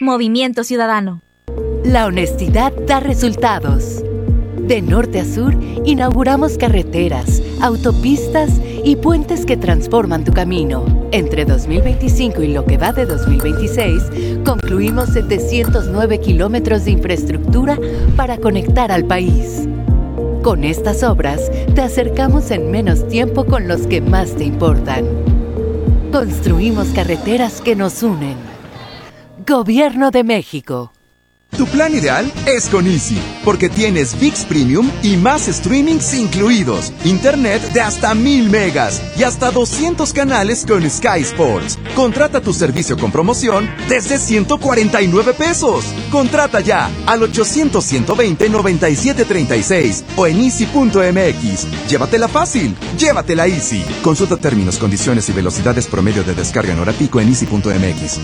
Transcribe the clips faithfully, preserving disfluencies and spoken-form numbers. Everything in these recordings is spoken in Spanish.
Movimiento Ciudadano. La honestidad da resultados. De norte a sur, inauguramos carreteras, autopistas y puentes que transforman tu camino. Entre dos mil veinticinco y lo que va de dos mil veintiséis, concluimos setecientos nueve kilómetros de infraestructura para conectar al país. Con estas obras, te acercamos en menos tiempo con los que más te importan. Construimos carreteras que nos unen. Gobierno de México. Tu plan ideal es con Easy, porque tienes ViX Premium y más streamings incluidos, internet de hasta mil megas y hasta doscientos canales con Sky Sports. Contrata tu servicio con promoción desde ciento cuarenta y nueve pesos. Contrata ya al ochocientos, ciento veinte, noventa y siete treinta y seis o en easy punto m x. Llévatela fácil, llévatela Easy. Consulta términos, condiciones y velocidades promedio de descarga en hora pico en easy punto m x.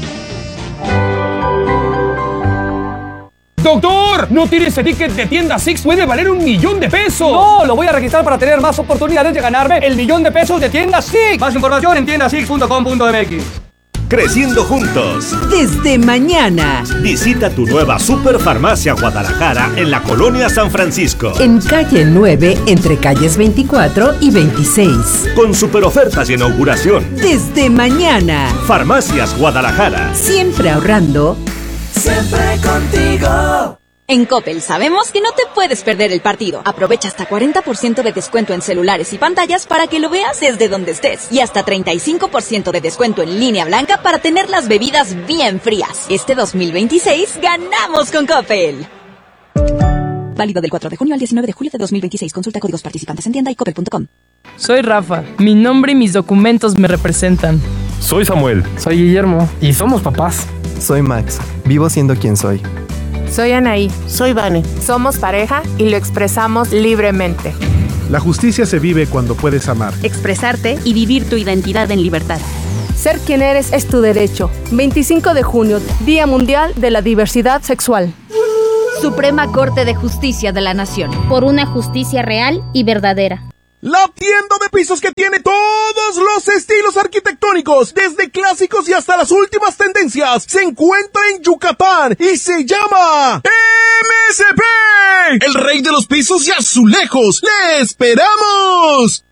¡Doctor! ¿No tiene ese ticket de tienda Six? ¡Puede valer un millón de pesos! ¡No! Lo voy a registrar para tener más oportunidades de ganarme el millón de pesos de tienda Six. Más información en tienda six punto com punto m x. Creciendo juntos. Desde mañana. Visita tu nueva Superfarmacia Guadalajara en la Colonia San Francisco. En calle nueve, entre calles veinticuatro y veintiséis. Con superofertas y inauguración. Desde mañana. Farmacias Guadalajara. Siempre ahorrando. Siempre contigo. En Coppel sabemos que no te puedes perder el partido. Aprovecha hasta cuarenta por ciento de descuento en celulares y pantallas para que lo veas desde donde estés. Y hasta treinta y cinco por ciento de descuento en línea blanca para tener las bebidas bien frías. Este dos mil veintiséis ganamos con Coppel. Válido del cuatro de junio al diecinueve de julio de dos mil veintiséis. Consulta códigos participantes en tienda y coppel punto com. Soy Rafa. Mi nombre y mis documentos me representan. Soy Samuel. Soy Guillermo. Y somos papás. Soy Max. Vivo siendo quien soy. Soy Anaí. Soy Vane. Somos pareja y lo expresamos libremente. La justicia se vive cuando puedes amar, expresarte y vivir tu identidad en libertad. Ser quien eres es tu derecho. veinticinco de junio, Día Mundial de la Diversidad Sexual. Suprema Corte de Justicia de la Nación. Por una justicia real y verdadera. La tienda de pisos que tiene todos los estilos arquitectónicos, desde clásicos y hasta las últimas tendencias, se encuentra en Yucatán y se llama M S P, el rey de los pisos y azulejos. ¡Le esperamos!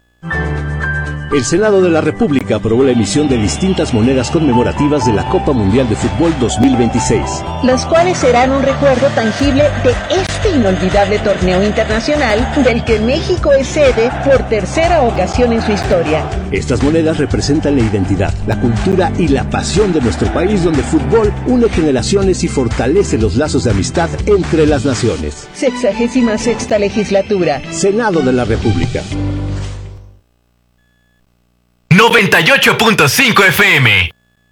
El Senado de la República aprobó la emisión de distintas monedas conmemorativas de la Copa Mundial de Fútbol dos mil veintiséis. Las cuales serán un recuerdo tangible de este inolvidable torneo internacional del que México es sede por tercera ocasión en su historia. Estas monedas representan la identidad, la cultura y la pasión de nuestro país, donde el fútbol une generaciones y fortalece los lazos de amistad entre las naciones. Sexagésima sexta legislatura. Senado de la República. noventa y ocho punto cinco F M.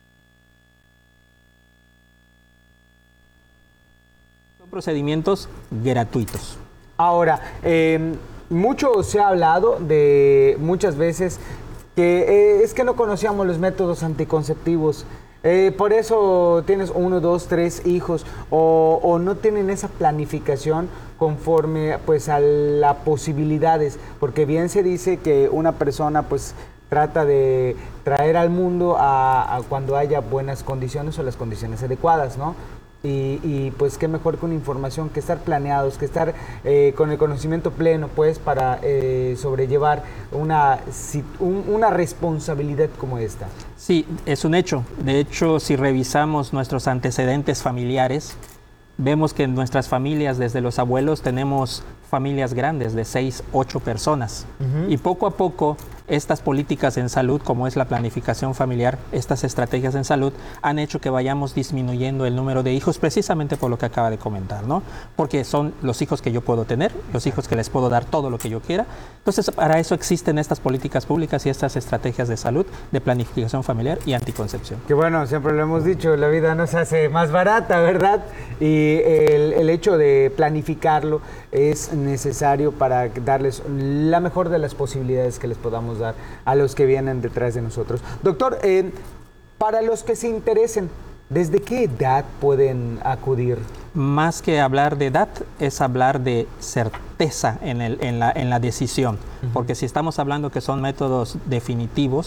Son procedimientos gratuitos. Ahora, eh, mucho se ha hablado de muchas veces que eh, es que no conocíamos los métodos anticonceptivos. Eh, por eso tienes uno, dos, tres hijos o, o no tienen esa planificación conforme pues a las posibilidades, porque bien se dice que una persona pues trata de traer al mundo a, a cuando haya buenas condiciones o las condiciones adecuadas, ¿no? Y, y pues qué mejor que una información, que estar planeados, que estar eh, con el conocimiento pleno, pues, para eh, sobrellevar una, un, una responsabilidad como esta. Sí, es un hecho. De hecho, si revisamos nuestros antecedentes familiares, vemos que en nuestras familias, desde los abuelos, tenemos familias grandes de seis, ocho personas. Uh-huh. Y poco a poco, estas políticas en salud, como es la planificación familiar, estas estrategias en salud, han hecho que vayamos disminuyendo el número de hijos, precisamente por lo que acaba de comentar, ¿no? Porque son los hijos que yo puedo tener, los hijos que les puedo dar todo lo que yo quiera. Entonces, para eso existen estas políticas públicas y estas estrategias de salud, de planificación familiar y anticoncepción. Que bueno, siempre lo hemos dicho, la vida no se hace más barata, ¿verdad? Y el, el hecho de planificarlo es necesario para darles la mejor de las posibilidades que les podamos dar a los que vienen detrás de nosotros. Doctor, eh, para los que se interesen, ¿desde qué edad pueden acudir? Más que hablar de edad, es hablar de certeza en, el, en, la, en la decisión. Uh-huh. Porque si estamos hablando que son métodos definitivos,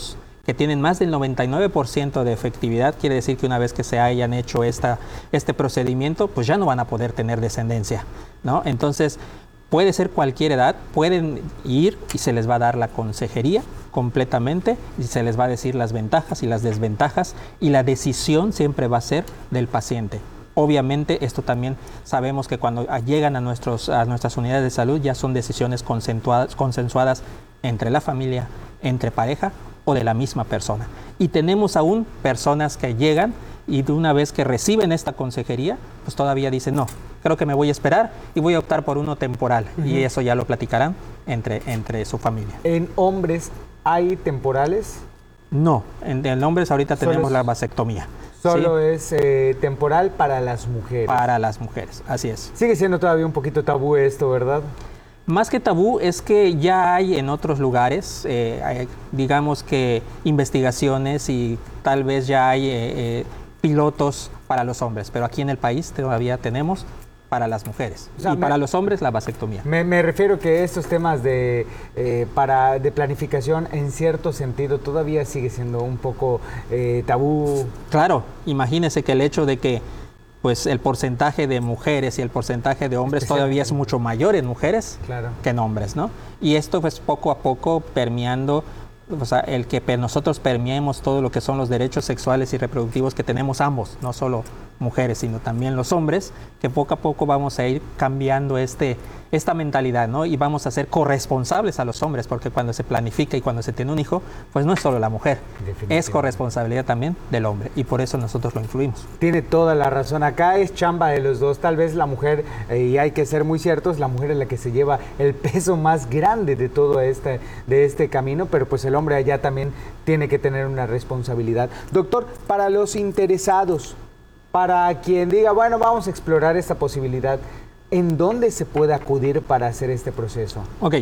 que tienen más del noventa y nueve por ciento de efectividad, quiere decir que una vez que se hayan hecho esta, este procedimiento, pues ya no van a poder tener descendencia, ¿no? Entonces, puede ser cualquier edad, pueden ir y se les va a dar la consejería completamente y se les va a decir las ventajas y las desventajas y la decisión siempre va a ser del paciente. Obviamente, esto también sabemos que cuando llegan a, nuestros, a nuestras unidades de salud ya son decisiones consensuadas, consensuadas entre la familia, entre pareja o de la misma persona. Y tenemos aún personas que llegan y de una vez que reciben esta consejería, pues todavía dicen, no, creo que me voy a esperar y voy a optar por uno temporal. Uh-huh. Y eso ya lo platicarán entre, entre su familia. ¿En hombres hay temporales? No, en, en hombres ahorita Solo tenemos es... la vasectomía. Solo ¿sí? es eh, temporal para las mujeres. Para las mujeres, así es. Sigue siendo todavía un poquito tabú esto, ¿verdad? Más que tabú es que ya hay en otros lugares, eh, hay, digamos que investigaciones y tal vez ya hay eh, eh, pilotos para los hombres, pero aquí en el país todavía tenemos para las mujeres. O sea, y me, para los hombres la vasectomía. Me, me refiero que estos temas de, eh, para, de planificación en cierto sentido todavía sigue siendo un poco eh, tabú. Claro, imagínese que el hecho de que pues el porcentaje de mujeres y el porcentaje de hombres todavía es mucho mayor en mujeres claro. que en hombres, ¿no? Y esto pues poco a poco permeando, o sea, el que nosotros permeemos todo lo que son los derechos sexuales y reproductivos que tenemos ambos, no solo mujeres, sino también los hombres, que poco a poco vamos a ir cambiando este, esta mentalidad, ¿no? Y vamos a ser corresponsables a los hombres, porque cuando se planifica y cuando se tiene un hijo, pues no es solo la mujer, es corresponsabilidad también del hombre, y por eso nosotros lo incluimos. Tiene toda la razón, acá es chamba de los dos, tal vez la mujer, eh, y hay que ser muy ciertos, la mujer es la que se lleva el peso más grande de todo este, de este camino, pero pues el hombre allá también tiene que tener una responsabilidad. Doctor, para los interesados, para quien diga, bueno, vamos a explorar esta posibilidad, ¿en dónde se puede acudir para hacer este proceso? Ok,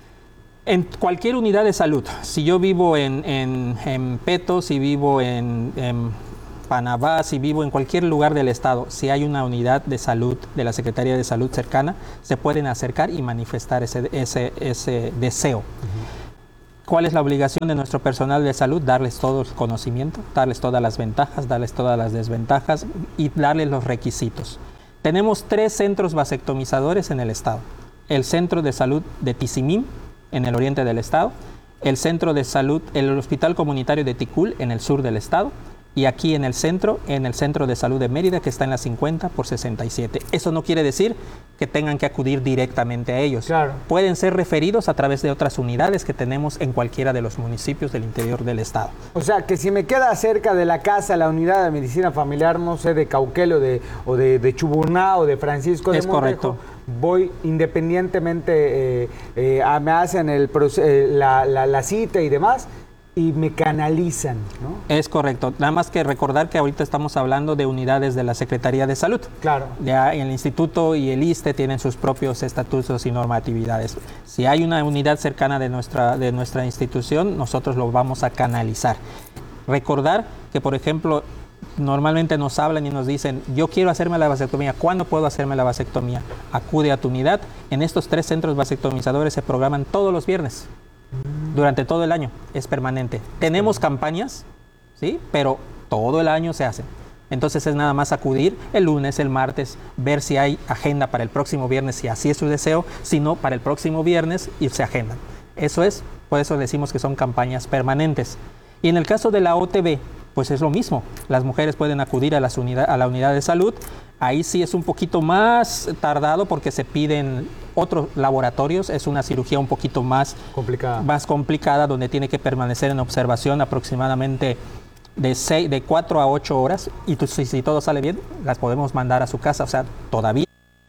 en cualquier unidad de salud. Si yo vivo en, en, en Peto, si vivo en, en Panamá, si vivo en cualquier lugar del estado, si hay una unidad de salud de la Secretaría de Salud cercana, se pueden acercar y manifestar ese, ese, ese deseo. Uh-huh. ¿Cuál es la obligación de nuestro personal de salud? Darles todo el conocimiento, darles todas las ventajas, darles todas las desventajas y darles los requisitos. Tenemos tres centros vasectomizadores en el estado. El Centro de Salud de Tizimín, en el oriente del estado. El Centro de Salud, el Hospital Comunitario de Ticul, en el sur del estado. Y aquí en el centro, en el Centro de Salud de Mérida, que está en la cincuenta por sesenta y siete. Eso no quiere decir que tengan que acudir directamente a ellos. Claro. Pueden ser referidos a través de otras unidades que tenemos en cualquiera de los municipios del interior del estado. O sea, que si me queda cerca de la casa la unidad de medicina familiar, no sé, de Cauquel o de, o de, de Chuburná o de Francisco de Es Montejo, correcto. voy independientemente, eh, eh, me hacen el, eh, la, la, la cita y demás, y me canalizan, ¿no? Es correcto. Nada más que recordar que ahorita estamos hablando de unidades de la Secretaría de Salud. Claro. Ya el Instituto y el I S S S T E tienen sus propios estatutos y normatividades. Si hay una unidad cercana de nuestra, de nuestra institución, nosotros lo vamos a canalizar. Recordar que, por ejemplo, normalmente nos hablan y nos dicen, yo quiero hacerme la vasectomía, ¿cuándo puedo hacerme la vasectomía? Acude a tu unidad. En estos tres centros vasectomizadores se programan todos los viernes. Durante todo el año, es permanente. Tenemos campañas, ¿sí? Pero todo el año se hacen. Entonces es nada más acudir el lunes, el martes, ver si hay agenda para el próximo viernes, si así es su deseo, si no, para el próximo viernes y se agendan. Eso es, por eso decimos que son campañas permanentes. Y en el caso de la O T B, pues es lo mismo. Las mujeres pueden acudir a, las unidad, a la unidad de salud. Ahí sí es un poquito más tardado porque se piden otros laboratorios. Es una cirugía un poquito más complicada, más complicada donde tiene que permanecer en observación aproximadamente de, seis, de cuatro a ocho horas. Y tú, si, si todo sale bien, las podemos mandar a su casa. O sea, todavía,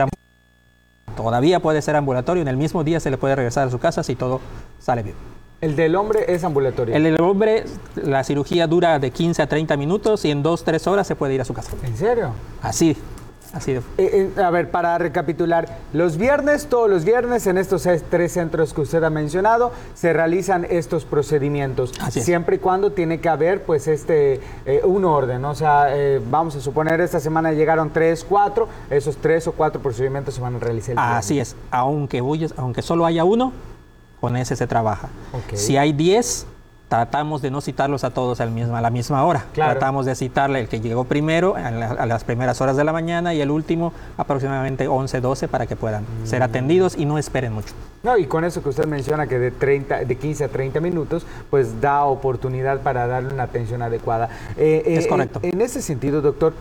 todavía puede ser ambulatorio. En el mismo día se le puede regresar a su casa si todo sale bien. El del hombre es ambulatorio. El del hombre, la cirugía dura de quince a treinta minutos y en dos, tres horas se puede ir a su casa. ¿En serio? Así, así de... Eh, eh, a ver, para recapitular, los viernes, todos los viernes, en estos tres centros que usted ha mencionado, se realizan estos procedimientos. Así es. Siempre y cuando tiene que haber, pues, este, eh, un orden, ¿no? O sea, eh, vamos a suponer, esta semana llegaron tres, cuatro, esos tres o cuatro procedimientos se van a realizar el viernes. Así es, aunque, aunque solo haya uno, con ese se trabaja. Okay. Si hay diez, tratamos de no citarlos a todos al mismo, a la misma hora. Claro. Tratamos de citarle el que llegó primero a, la, a las primeras horas de la mañana y el último aproximadamente once, doce para que puedan mm. ser atendidos y no esperen mucho. No, y con eso que usted menciona que de, treinta, de quince a treinta minutos, pues da oportunidad para darle una atención adecuada. Eh, es eh, correcto. En, en ese sentido, doctor,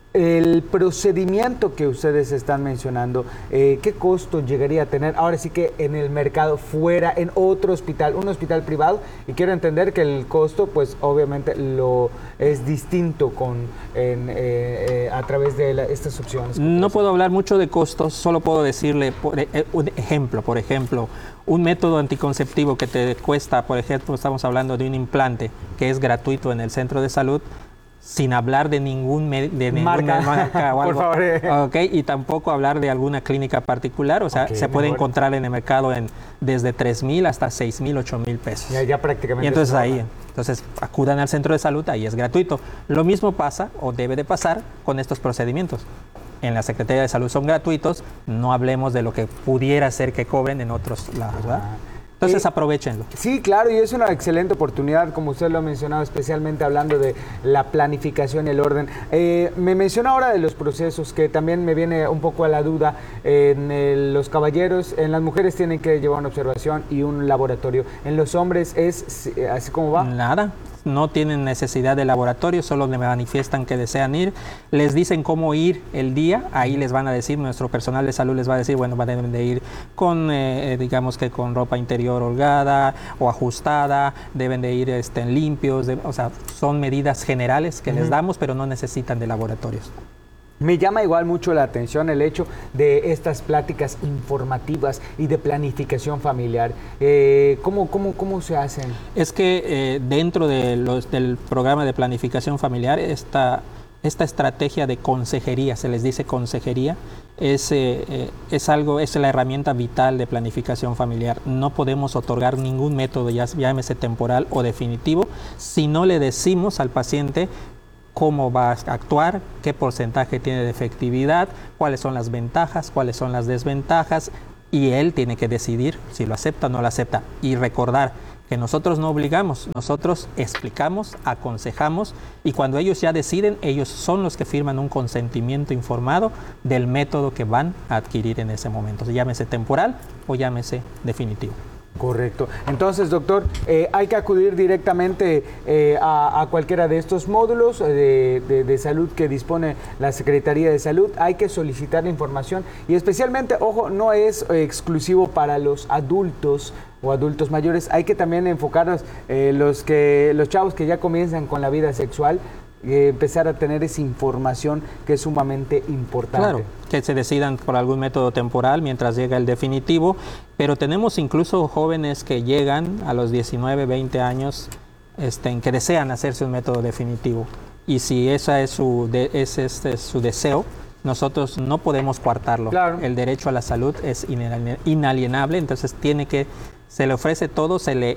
el procedimiento que ustedes están mencionando, eh, ¿qué costo llegaría a tener ahora sí que en el mercado fuera, en otro hospital, un hospital privado? Y quiero entender que el costo, pues obviamente lo es distinto con en, eh, eh, a través de la, estas opciones. No puedo hablar mucho de costos, solo puedo decirle por, eh, un ejemplo, por ejemplo, un método anticonceptivo que te cuesta, por ejemplo, estamos hablando de un implante que es gratuito en el centro de salud, sin hablar de ningún de ninguna marca, marca o algo, por favor. Eh. Okay, y tampoco hablar de alguna clínica particular, o sea, okay, se puede mejor. encontrar en el mercado en desde tres mil hasta seis mil, ocho mil pesos. Ya, ya prácticamente. Y entonces ahí, entonces acudan al centro de salud, ahí es gratuito. Lo mismo pasa o debe de pasar con estos procedimientos. En la Secretaría de Salud son gratuitos, no hablemos de lo que pudiera ser que cobren en otros lados, ¿verdad? Ah. Entonces, eh, aprovechenlo. Sí, claro, y es una excelente oportunidad, como usted lo ha mencionado, especialmente hablando de la planificación y el orden. Eh, me menciona ahora de los procesos, que también me viene un poco a la duda. En el, los caballeros, en las mujeres tienen que llevar una observación y un laboratorio. En los hombres es así como va. Nada. No tienen necesidad de laboratorio, solo me manifiestan que desean ir, les dicen cómo ir el día, ahí les van a decir, nuestro personal de salud les va a decir, bueno, deben de ir con, eh, digamos que con ropa interior holgada o ajustada, deben de ir este, limpios, de, o sea, son medidas generales que uh-huh. les damos, pero no necesitan de laboratorios. Me llama igual mucho la atención el hecho de estas pláticas informativas y de planificación familiar. Eh, ¿cómo, cómo, ¿Cómo se hacen? Es que eh, dentro de los, del programa de planificación familiar, esta, esta estrategia de consejería, se les dice consejería, es, eh, es algo, es la herramienta vital de planificación familiar. No podemos otorgar ningún método, ya llámese temporal o definitivo, si no le decimos al paciente cómo va a actuar, qué porcentaje tiene de efectividad, cuáles son las ventajas, cuáles son las desventajas, y él tiene que decidir si lo acepta o no lo acepta. Y recordar que nosotros no obligamos, nosotros explicamos, aconsejamos, y cuando ellos ya deciden, ellos son los que firman un consentimiento informado del método que van a adquirir en ese momento, llámese temporal o llámese definitivo. Correcto. Entonces, doctor, eh, hay que acudir directamente eh, a, a cualquiera de estos módulos de, de, de salud que dispone la Secretaría de Salud. Hay que solicitar la información y especialmente, ojo, no es eh, exclusivo para los adultos o adultos mayores. Hay que también enfocarnos eh, los que los chavos que ya comienzan con la vida sexual, eh, empezar a tener esa información que es sumamente importante. Claro, que se decidan por algún método temporal mientras llega el definitivo, pero tenemos incluso jóvenes que llegan a los diecinueve, veinte años este, que desean hacerse un método definitivo, y si esa es su, de, es este, su deseo, nosotros no podemos coartarlo. Claro. El derecho a la salud es inalienable, entonces tiene que, se le ofrece todo, se le,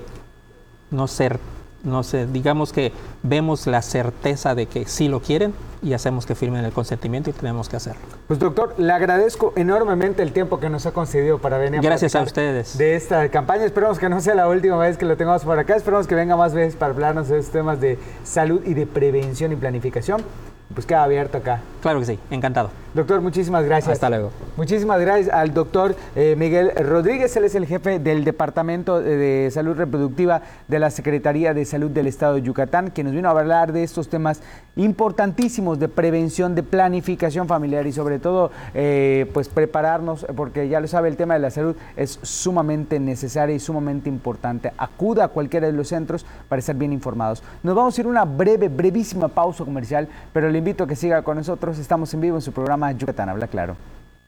no ser No sé, digamos que vemos la certeza de que sí lo quieren y hacemos que firmen el consentimiento y tenemos que hacerlo. Pues doctor, le agradezco enormemente el tiempo que nos ha concedido para venir a Gracias a ustedes. De esta campaña. Esperamos que no sea la última vez que lo tengamos por acá. Esperamos que venga más veces para hablarnos de estos temas de salud y de prevención y planificación. Pues queda abierto acá. Claro que sí, encantado. Doctor, muchísimas gracias. Hasta luego. Muchísimas gracias al doctor eh, Miguel Rodríguez. Él es el jefe del Departamento de Salud Reproductiva de la Secretaría de Salud del Estado de Yucatán, que nos vino a hablar de estos temas importantísimos de prevención, de planificación familiar y sobre todo eh, pues prepararnos, porque ya lo sabe, el tema de la salud es sumamente necesario y sumamente importante. Acuda a cualquiera de los centros para estar bien informados. Nos vamos a ir a una breve, brevísima pausa comercial, pero le invito a que siga con nosotros. Estamos en vivo en su programa Yucatán Habla Claro.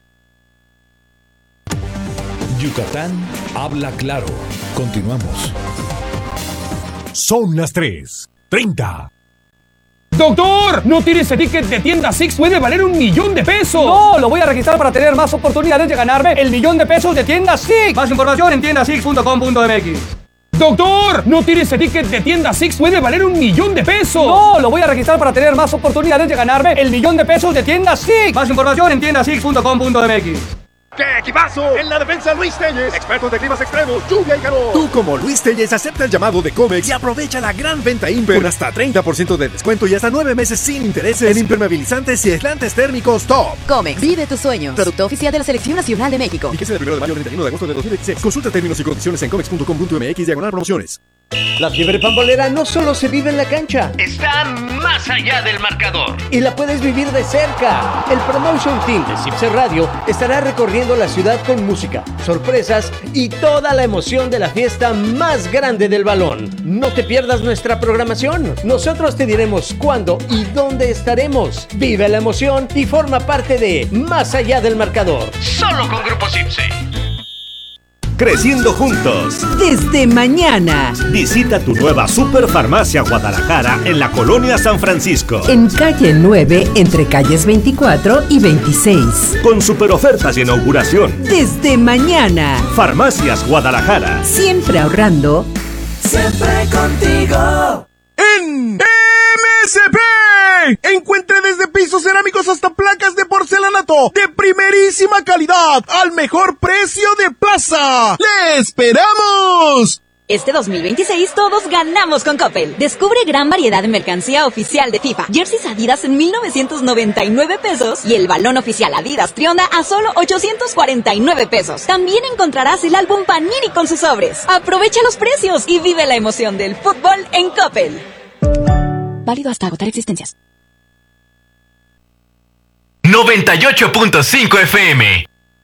Yucatán Habla Claro. Continuamos. Son las tres treinta. ¡Doctor! ¿No tiene ese ticket de tienda Six? ¡Puede valer un millón de pesos! ¡No! Lo voy a registrar para tener más oportunidades de ganarme el millón de pesos de tienda Six. Más información en tienda six punto com punto m x. ¡Doctor! ¿No tiene ese ticket de tienda Six? ¡Puede valer un millón de pesos! ¡No! Lo voy a registrar para tener más oportunidades de ganarme el millón de pesos de tienda Six. Más información en tienda six punto com punto m x. ¡Qué equipazo! En la defensa, Luis Telles, expertos de climas extremos, lluvia y calor. Tú, como Luis Telles, acepta el llamado de Comex y aprovecha la gran venta Imper con hasta treinta por ciento de descuento y hasta nueve meses sin intereses en impermeabilizantes y aislantes térmicos top. Comex, vive tus sueños. Producto oficial de la Selección Nacional de México. Fíjese del primero de mayo al treinta y uno de agosto de dos mil veintiséis. Consulta términos y condiciones en comex punto com punto m x diagonal promociones. La fiebre pambolera no solo se vive en la cancha, está más allá del marcador y la puedes vivir de cerca. El Promotion Team de Cipse Radio estará recorriendo la ciudad con música, sorpresas y toda la emoción de la fiesta más grande del balón. No te pierdas nuestra programación. Nosotros te diremos cuándo y dónde estaremos. Vive la emoción y forma parte de Más allá del marcador. Solo con Grupo Cipse. Creciendo juntos. Desde mañana. Visita tu nueva Superfarmacia Guadalajara en la colonia San Francisco. En calle nueve, entre calles veinticuatro y veintiséis. Con super ofertas de inauguración. Desde mañana. Farmacias Guadalajara. Siempre ahorrando. Siempre contigo. En M S P. Encuentre desde pisos cerámicos hasta placas de porcelanato de primerísima calidad al mejor precio de plaza. ¡Le esperamos! Este dos mil veintiséis todos ganamos con Coppel. Descubre gran variedad de mercancía oficial de FIFA. Jerseys Adidas en mil novecientos noventa y nueve pesos y el balón oficial Adidas Trionda a solo ochocientos cuarenta y nueve pesos. También encontrarás el álbum Panini con sus sobres. Aprovecha los precios y vive la emoción del fútbol en Coppel. Válido hasta agotar existencias. noventa y ocho punto cinco F M.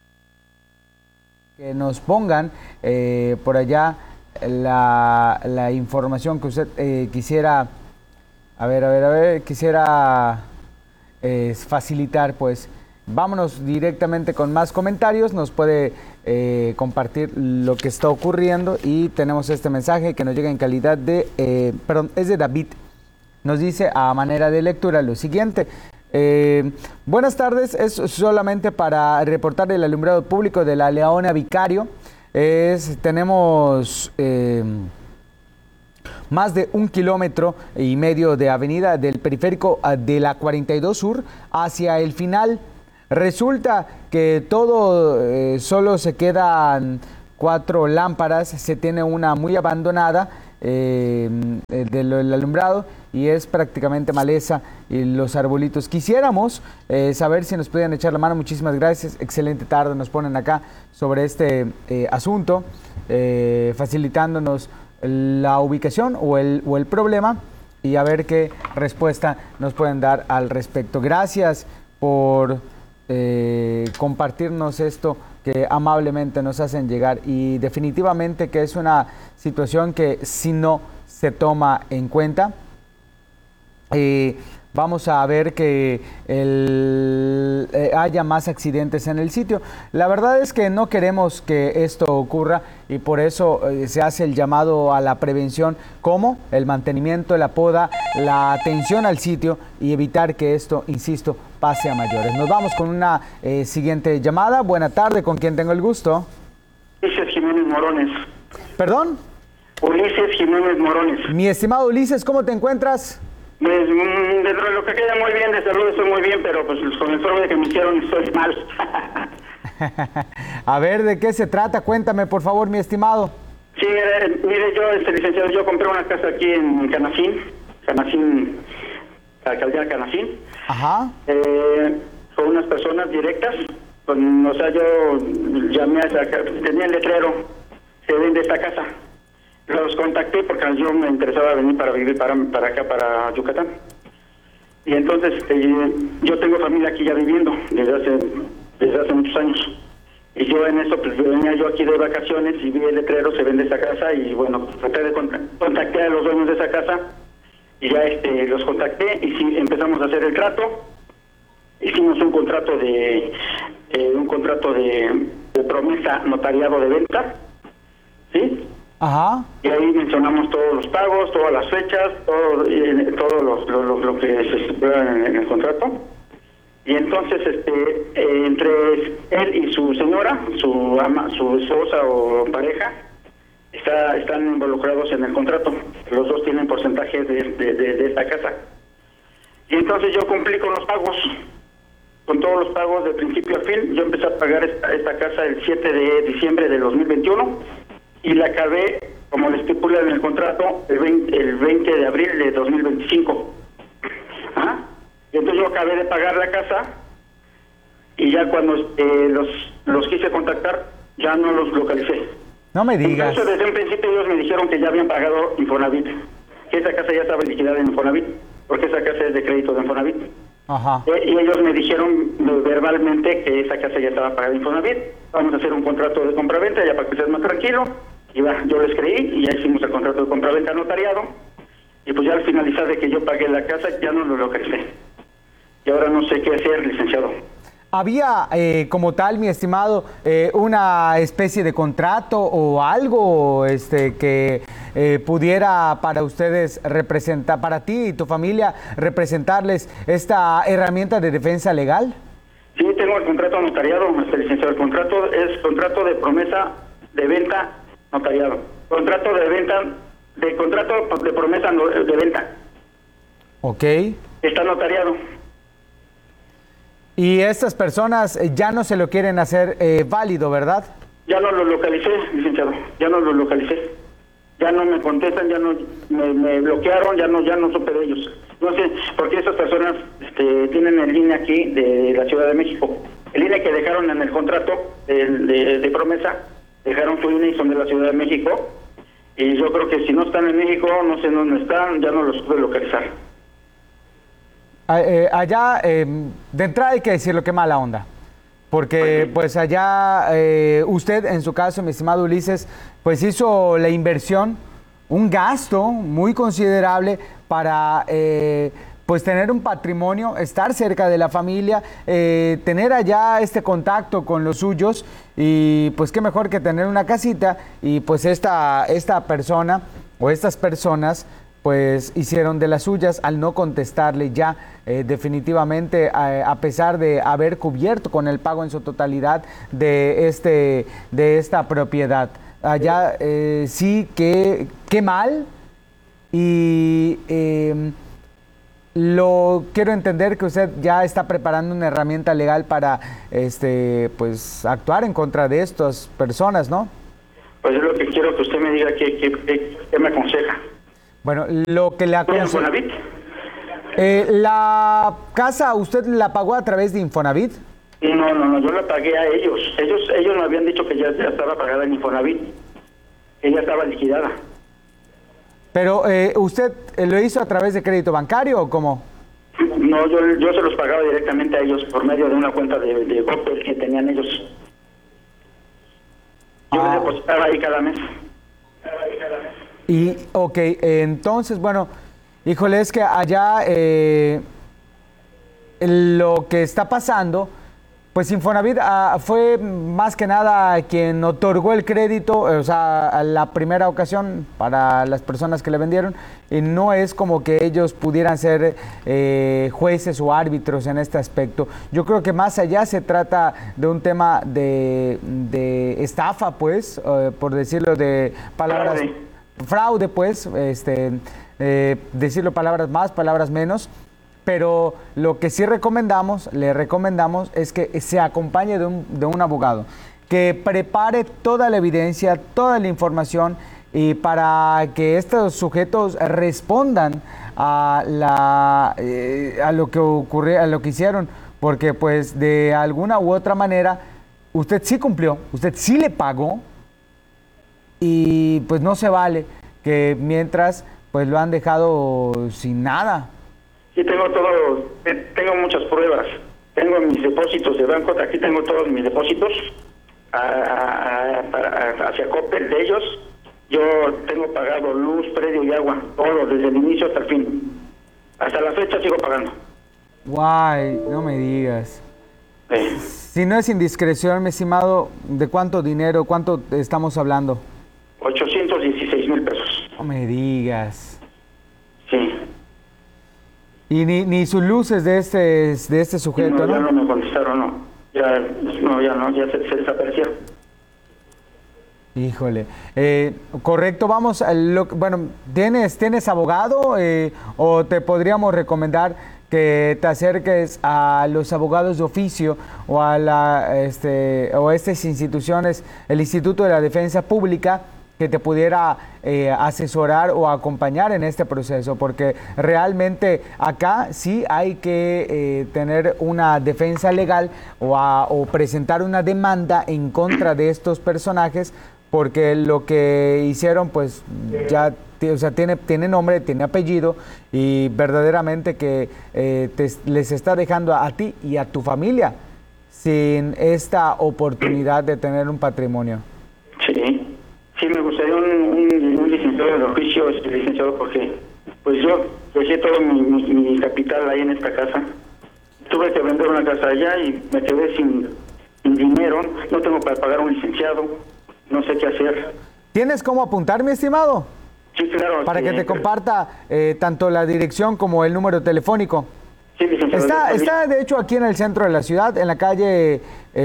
Que nos pongan eh, por allá la, la información que usted eh, quisiera, a ver, a ver, a ver, quisiera eh, facilitar, pues. Vámonos directamente con más comentarios, nos puede eh, compartir lo que está ocurriendo y tenemos este mensaje que nos llega en calidad de, eh, perdón, es de David. Nos dice a manera de lectura lo siguiente. Eh, buenas tardes, es solamente para reportar el alumbrado público de la Leona Vicario. Es, tenemos eh, más de un kilómetro y medio de avenida del periférico de la cuarenta y dos Sur hacia el final. Resulta que todo eh, solo se quedan cuatro lámparas, se tiene una muy abandonada eh, del alumbrado y es prácticamente maleza y los arbolitos. Quisiéramos eh, saber si nos pueden echar la mano. Muchísimas gracias, excelente tarde nos ponen acá sobre este eh, asunto, eh, facilitándonos la ubicación o el, o el problema y a ver qué respuesta nos pueden dar al respecto. Gracias por eh, compartirnos esto que amablemente nos hacen llegar y definitivamente que es una situación que si no se toma en cuenta, eh, vamos a ver que el, eh, haya más accidentes en el sitio. La verdad es que no queremos que esto ocurra y por eso eh, se hace el llamado a la prevención, como el mantenimiento, la poda, la atención al sitio y evitar que esto, insisto, pase a mayores. Nos vamos con una eh, siguiente llamada. Buena tarde, ¿con quién tengo el gusto? Ulises Jiménez Morones. ¿Perdón? Ulises Jiménez Morones. Mi estimado Ulises, ¿cómo te encuentras? Pues, dentro de lo que queda muy bien, de salud estoy muy bien, pero pues con el informe que me hicieron estoy mal. A ver, ¿de qué se trata? Cuéntame, por favor, mi estimado. Sí, mire, mire yo, este licenciado, yo compré una casa aquí en Canacín, Canacín, alcaldía Canacín. Ajá. Eh, con unas personas directas, pues, o sea, yo llamé a esa, tenía el letrero, se vende esta casa. Los contacté porque yo me interesaba venir para vivir para, para acá, para Yucatán. Y entonces eh, yo tengo familia aquí ya viviendo desde hace desde hace muchos años. Y yo en eso, pues venía yo aquí de vacaciones y vi el letrero, se vende esta casa y bueno, traté de contacté a los dueños de esa casa y ya este los contacté y sí, empezamos a hacer el trato. Hicimos un contrato de eh, un contrato de, de promesa notariado de venta, ¿sí? Ajá. Y ahí mencionamos todos los pagos, todas las fechas, todo, eh, todo lo, lo, lo, lo que se estipula en, en el contrato. Y entonces, este, eh, entre él y su señora, su ama, su esposa o pareja, está, están involucrados en el contrato. Los dos tienen porcentaje de, de, de, de esta casa. Y entonces yo cumplí con los pagos. con todos los pagos de principio a fin. Yo empecé a pagar esta, esta casa el siete de diciembre de dos mil veintiuno y la acabé, como le estipula en el contrato, el veinte, el veinte de abril de dos mil veinticinco. ¿Ah? Y entonces yo acabé de pagar la casa y ya cuando eh, los, los quise contactar, ya no los localicé. No me digas. Entonces, desde un principio ellos me dijeron que ya habían pagado Infonavit, que esa casa ya estaba liquidada en Infonavit, porque esa casa es de crédito de Infonavit. Ajá. Eh, y ellos me dijeron verbalmente que esa casa ya estaba pagada en Infonavit. Vamos a hacer un contrato de compraventa ya para que seas más tranquilo. Y va, yo les creí y ya hicimos el contrato de compraventa notariado. Y pues ya al finalizar de que yo pagué la casa, ya no lo localicé. Y ahora no sé qué hacer, licenciado. ¿Había eh, como tal, mi estimado, eh, una especie de contrato o algo este, que eh, pudiera para ustedes representar, para ti y tu familia, representarles esta herramienta de defensa legal? Sí, tengo el contrato notariado, este licenciado. El contrato es contrato de promesa de venta notariado. Contrato de venta, de contrato de promesa de venta. Ok. Está notariado. Y estas personas ya no se lo quieren hacer eh, válido, ¿verdad? Ya no lo localicé, licenciado. Ya no lo localicé. Ya no me contestan, ya no me, me bloquearon, ya no ya no supe de ellos. No sé, porque estas personas este, tienen el I N E aquí de la Ciudad de México. El I N E que dejaron en el contrato de, de, de promesa, dejaron su I N E y son de la Ciudad de México. Y yo creo que si no están en México, no sé dónde están, ya no los pude localizar. Eh, allá, eh, de entrada hay que decirlo, qué mala onda. Porque pues allá eh, usted, en su caso, mi estimado Ulises, pues hizo la inversión, un gasto muy considerable para eh, pues tener un patrimonio, estar cerca de la familia, eh, tener allá este contacto con los suyos y pues qué mejor que tener una casita y pues esta, esta persona o estas personas pues hicieron de las suyas al no contestarle ya eh, definitivamente a, a pesar de haber cubierto con el pago en su totalidad de este de esta propiedad. Allá eh, sí que qué mal y eh, lo quiero entender que usted ya está preparando una herramienta legal para este pues actuar en contra de estas personas, ¿no? Pues es lo que quiero que usted me diga qué, qué, qué, qué me aconseja. Bueno, lo que le aconsejo... ¿Infonavit? Eh, ¿La casa usted la pagó a través de Infonavit? No, no, no, yo la pagué a ellos. Ellos ellos me habían dicho que ya, ya estaba pagada en Infonavit, que ya estaba liquidada. Pero, eh, ¿usted lo hizo a través de crédito bancario o cómo? No, yo, yo se los pagaba directamente a ellos por medio de una cuenta de, de Coppel que tenían ellos. Yo ah. les depositaba ahí cada mes. Y, ok, eh, entonces, bueno, híjole, es que allá eh, lo que está pasando, pues Infonavit ah, fue más que nada quien otorgó el crédito, eh, o sea, a la primera ocasión para las personas que le vendieron, y no es como que ellos pudieran ser eh, jueces o árbitros en este aspecto. Yo creo que más allá se trata de un tema de, de estafa, pues, eh, por decirlo de palabras... fraude, pues, este, eh, decirlo palabras más, palabras menos, pero lo que sí recomendamos, le recomendamos es que se acompañe de un, de un abogado, que prepare toda la evidencia, toda la información y para que estos sujetos respondan a, la, eh, a lo que ocurrió, a lo que hicieron, porque pues de alguna u otra manera usted sí cumplió, usted sí le pagó, y pues no se vale que mientras pues lo han dejado sin nada. Sí, tengo todo, tengo muchas pruebas. Tengo mis depósitos de banco, aquí tengo todos mis depósitos a, a, a, hacia Coppel de ellos. Yo tengo pagado luz, predio y agua, todo, desde el inicio hasta el fin. Hasta la fecha sigo pagando. Guay, no me digas. Sí. Si no es indiscreción, mi estimado, ¿de cuánto dinero, cuánto estamos hablando? ochocientos dieciséis mil pesos. No me digas. Sí. Y ni, ni sus luces de este de este sujeto, ¿no? ¿no? Ya no me contestaron, no. Ya no, ya no, ya se, se desaparecieron. Híjole. Eh, correcto, vamos a lo, bueno, ¿tienes, ¿tienes abogado eh, o te podríamos recomendar que te acerques a los abogados de oficio o a la, este, o estas instituciones, el Instituto de la Defensa Pública, que te pudiera eh, asesorar o acompañar en este proceso, porque realmente acá sí hay que eh, tener una defensa legal o, a, o presentar una demanda en contra de estos personajes, porque lo que hicieron pues ya o sea, tiene, tiene nombre, tiene apellido y verdaderamente que eh, te, les está dejando a, a ti y a tu familia sin esta oportunidad de tener un patrimonio. Sí, sí, me gustaría un, un, un licenciado de oficio, este licenciado, porque pues yo dejé todo mi, mi, mi capital ahí en esta casa. Tuve que vender una casa allá y me quedé sin, sin dinero, no tengo para pagar un licenciado, no sé qué hacer. ¿Tienes cómo apuntar, mi estimado? Sí, claro. Para sí, que te comparta eh, tanto la dirección como el número telefónico. Sí, licenciado. Está, está de hecho aquí en el centro de la ciudad, en la calle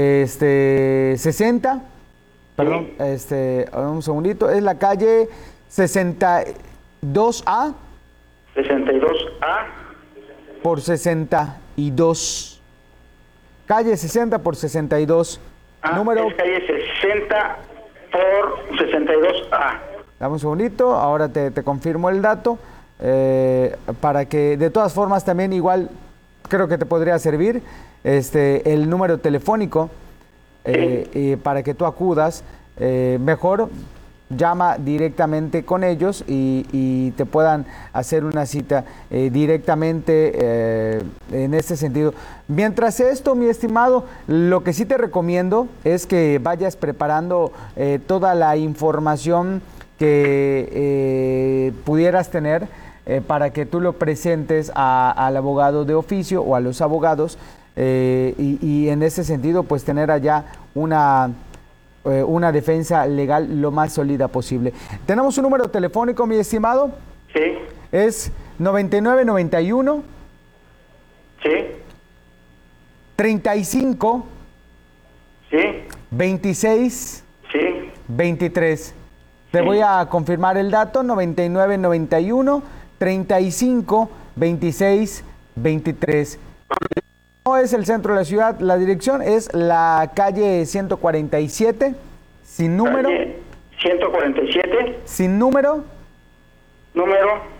este, sesenta. Perdón, sí. este, un segundito. Es la calle sesenta y dos A. sesenta y dos A. Por sesenta y dos. Calle sesenta por sesenta y dos. Ah, número... es calle sesenta por sesenta y dos A. Dame un segundito, ahora te, te confirmo el dato, eh, para que de todas formas también igual creo que te podría servir este el número telefónico eh, eh, para que tú acudas, eh, mejor llama directamente con ellos y, y te puedan hacer una cita eh, directamente eh, en este sentido. Mientras esto, mi estimado, lo que sí te recomiendo es que vayas preparando eh, toda la información que eh, pudieras tener eh, para que tú lo presentes a, al abogado de oficio o a los abogados eh, y, y en ese sentido pues tener allá una, eh, una defensa legal lo más sólida posible. ¿Tenemos un número telefónico, mi estimado? Sí. Es noventa y nueve noventa y uno. Sí. treinta y cinco. Sí. veintiséis. Sí. veintitrés. Te voy a confirmar el dato, noventa y nueve noventa y uno, treinta y cinco, veintiséis, veintitrés. No es el centro de la ciudad, la dirección es la calle ciento cuarenta y siete, sin número. Calle ciento cuarenta y siete. Sin número. Número.